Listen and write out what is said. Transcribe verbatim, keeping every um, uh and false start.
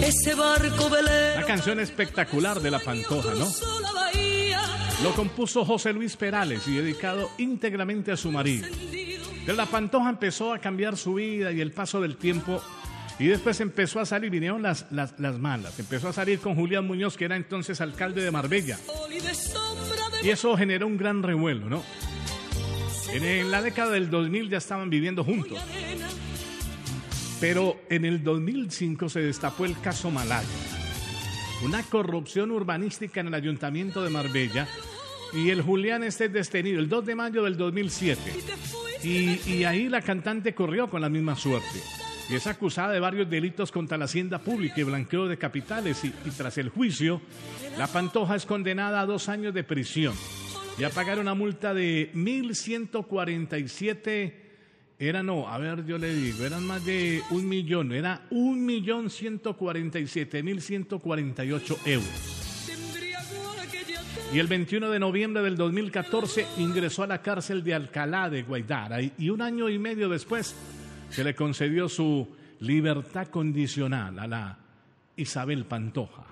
ese barco velero. Una canción espectacular de La Pantoja, ¿no? Lo compuso José Luis Perales y dedicado íntegramente a su marido. De La Pantoja empezó a cambiar su vida y el paso del tiempo, y después empezó a salir, vinieron las, las, las malas. Empezó a salir con Julián Muñoz, que era entonces alcalde de Marbella. Y eso generó un gran revuelo, ¿no? En, en la década del dos mil ya estaban viviendo juntos. Pero en el dos mil cinco se destapó el caso Malaya. Una corrupción urbanística en el ayuntamiento de Marbella, y el Julián este es detenido el dos de mayo del dos mil siete. Y, y ahí la cantante corrió con la misma suerte. Y es acusada de varios delitos contra la hacienda pública y blanqueo de capitales. Y, y tras el juicio, La Pantoja es condenada a dos años de prisión y a pagar una multa de mil ciento cuarenta y siete. Era no, a ver, yo le digo, eran más de un millón, era un millón ciento cuarenta y siete mil ciento cuarenta y ocho euros. Y el veintiuno de noviembre del dos mil catorce ingresó a la cárcel de Alcalá de Guaidara, y, y un año y medio después se le concedió su libertad condicional a la Isabel Pantoja.